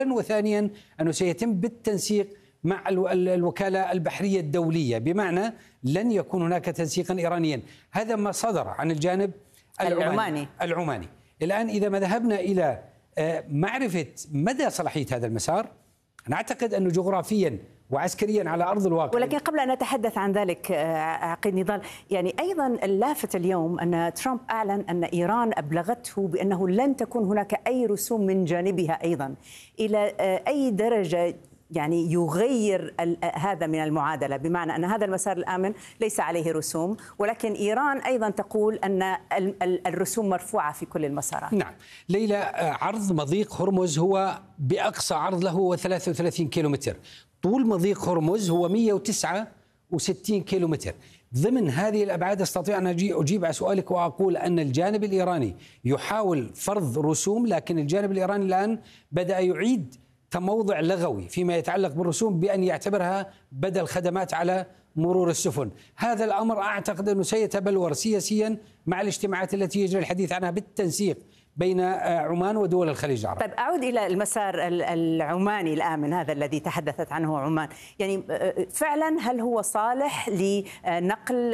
وثانيا أنه سيتم بالتنسيق مع الوكالة البحرية الدولية، بمعنى لن يكون هناك تنسيقا إيرانيا. هذا ما صدر عن الجانب العماني. الآن إذا ما ذهبنا إلى معرفة مدى صلاحية هذا المسار، أنا أعتقد أنه جغرافيا وعسكريا على أرض الواقع. ولكن قبل أن نتحدث عن ذلك عقيد نضال، يعني أيضا اللافت اليوم أن ترامب أعلن أن إيران أبلغته بأنه لن تكون هناك أي رسوم من جانبها أيضا. إلى أي درجة يعني يغير هذا من المعادلة، بمعنى أن هذا المسار الآمن ليس عليه رسوم، ولكن إيران أيضا تقول أن الرسوم مرفوعة في كل المسارات؟ نعم ليلى، عرض مضيق هرمز هو بأقصى عرض له هو 33 كيلومتر، طول مضيق هرمز هو 169 كيلومتر. ضمن هذه الأبعاد أستطيع أن أجيب على سؤالك وأقول أن الجانب الإيراني يحاول فرض رسوم، لكن الجانب الإيراني الآن بدأ يعيد تموضع لغوي فيما يتعلق بالرسوم بأن يعتبرها بدل خدمات على مرور السفن. هذا الأمر أعتقد أنه سيتبلور سياسيا مع الاجتماعات التي يجري الحديث عنها بالتنسيق بين عمان ودول الخليج العربي. طيب أعود إلى المسار العماني الآمن هذا الذي تحدثت عنه عمان، يعني فعلا هل هو صالح لنقل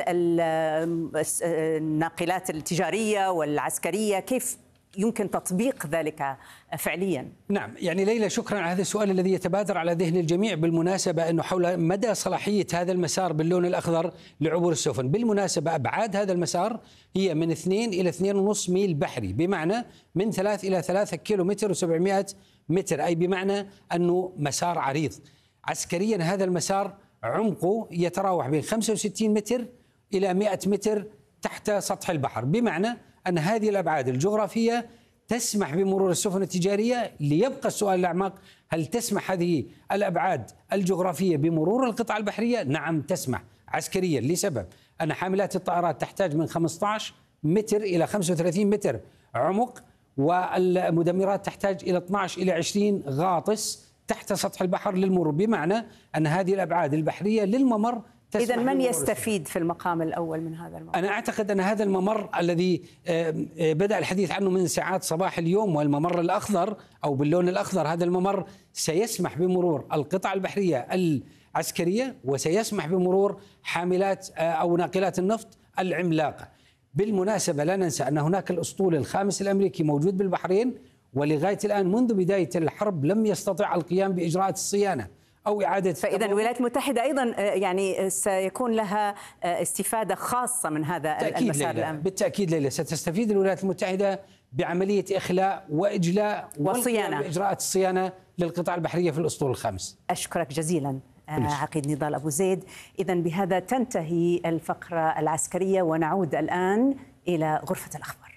الناقلات التجارية والعسكرية؟ كيف يمكن تطبيق ذلك فعليا؟ نعم يعني ليلى، شكرا على هذا السؤال الذي يتبادر على ذهن الجميع بالمناسبة، أنه حول مدى صلاحية هذا المسار باللون الأخضر لعبور السفن. بالمناسبة أبعاد هذا المسار هي من 2 إلى 2.5 ميل بحري، بمعنى من 3 إلى 3 كيلومتر و700 متر، أي بمعنى أنه مسار عريض. عسكريا هذا المسار عمقه يتراوح بين 65 متر إلى 100 متر تحت سطح البحر، بمعنى أن هذه الأبعاد الجغرافية تسمح بمرور السفن التجارية. ليبقى السؤال الأعمق، هل تسمح هذه الأبعاد الجغرافية بمرور القطع البحرية؟ نعم تسمح عسكريا، لسبب أن حاملات الطائرات تحتاج من 15 متر إلى 35 متر عمق، والمدمرات تحتاج إلى 12 إلى 20 غاطس تحت سطح البحر للمرور، بمعنى أن هذه الأبعاد البحرية للممر. إذا من يستفيد في المقام الأول من هذا الممر؟ أنا أعتقد أن هذا الممر الذي بدأ الحديث عنه من ساعات صباح اليوم، والممر الأخضر أو باللون الأخضر، هذا الممر سيسمح بمرور القطع البحرية العسكرية، وسيسمح بمرور حاملات أو ناقلات النفط العملاقة. بالمناسبة لا ننسى أن هناك الأسطول الخامس الأمريكي موجود بالبحرين، ولغاية الآن منذ بداية الحرب لم يستطع القيام بإجراءات الصيانة أو إعادة. فإذا الولايات المتحدة أيضا يعني سيكون لها استفادة خاصة من هذا المسار الآمن. بالتأكيد ليلى، ستستفيد الولايات المتحدة بعملية إخلاء وإجلاء وصيانة وإجراءات الصيانة للقطاع البحرية في الأسطول الخامس. أشكرك جزيلا عقيد نضال أبو زيد. إذا بهذا تنتهي الفقرة العسكرية، ونعود الآن إلى غرفة الأخبار.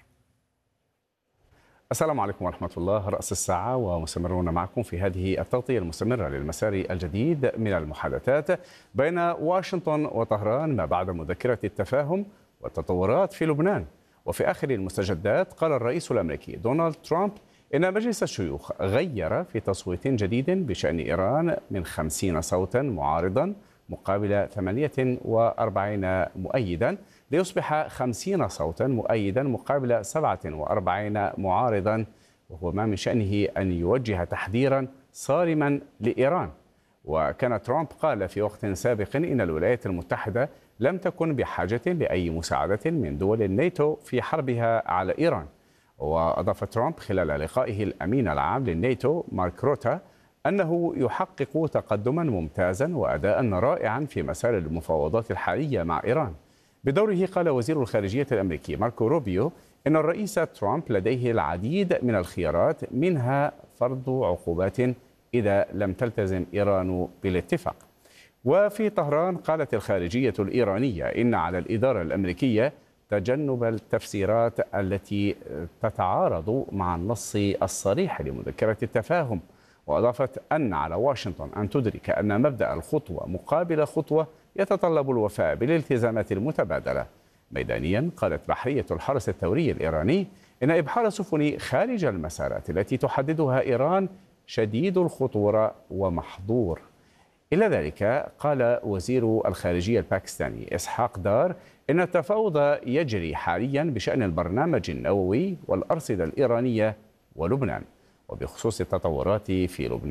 السلام عليكم ورحمة الله. رأس الساعة ومستمرون معكم في هذه التغطية المستمرة للمسار الجديد من المحادثات بين واشنطن وطهران ما بعد مذكرة التفاهم والتطورات في لبنان. وفي آخر المستجدات قال الرئيس الأمريكي دونالد ترامب إن مجلس الشيوخ غير في تصويت جديد بشأن إيران من 50 صوتا معارضا مقابل 48 مؤيدا ليصبح 50 صوتا مؤيدا مقابل 47 معارضا، وهو ما من شأنه أن يوجه تحذيرا صارما لإيران. وكان ترامب قال في وقت سابق إن الولايات المتحدة لم تكن بحاجة لأي مساعدة من دول الناتو في حربها على إيران. وأضاف ترامب خلال لقائه الأمين العام للناتو مارك روتا أنه يحقق تقدما ممتازا وأداء رائعا في مسار المفاوضات الحالية مع إيران. بدوره قال وزير الخارجية الأمريكي ماركو روبيو إن الرئيس ترامب لديه العديد من الخيارات، منها فرض عقوبات إذا لم تلتزم إيران بالاتفاق. وفي طهران قالت الخارجية الإيرانية إن على الإدارة الأمريكية تجنب التفسيرات التي تتعارض مع النص الصريح لمذكرة التفاهم. وأضافت أن على واشنطن أن تدرك أن مبدأ الخطوة مقابل خطوة يتطلب الوفاء بالالتزامات المتبادلة. ميدانيا قالت بحرية الحرس الثوري الإيراني إن إبحار السفن خارج المسارات التي تحددها إيران شديد الخطورة ومحظور. إلى ذلك قال وزير الخارجية الباكستاني إسحاق دار إن التفاوض يجري حاليا بشأن البرنامج النووي والأرصدة الإيرانية ولبنان. وبخصوص التطورات في لبنان.